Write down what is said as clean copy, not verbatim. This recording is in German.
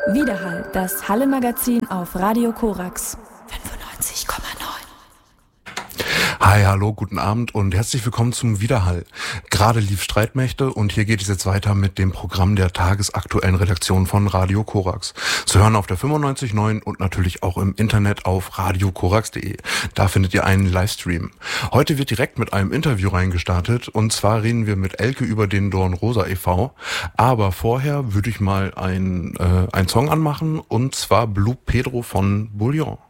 Widerhall, das Halle-Magazin auf Radio Korax 95,9. Hi, hallo, guten Abend und herzlich willkommen zum Widerhall. Gerade lief Streitmächte und hier geht es jetzt weiter mit dem Programm der tagesaktuellen Redaktion von Radio Korax. Zu hören auf der 95.9 und natürlich auch im Internet auf radiokorax.de. Da findet ihr einen Livestream. Heute wird direkt mit einem Interview reingestartet und zwar reden wir mit Elke über den Dornrosa e.V. Aber vorher würde ich mal einen Song anmachen und zwar Blue Pedro von Bouillon.